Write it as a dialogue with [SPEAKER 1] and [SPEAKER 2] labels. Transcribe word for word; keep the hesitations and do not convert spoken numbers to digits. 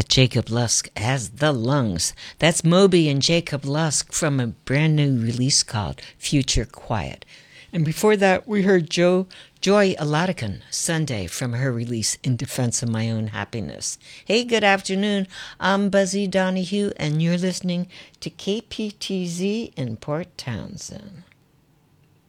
[SPEAKER 1] Jacob Lusk as The Lungs. That's Moby and Jacob Lusk from a brand new release called Future Quiet. And before that, we heard Joe Joy Alatican, Sunday, from her release In Defense of My Own Happiness. Hey, good afternoon. I'm Buzzy Donahue, and you're listening to K P T Z in Port Townsend.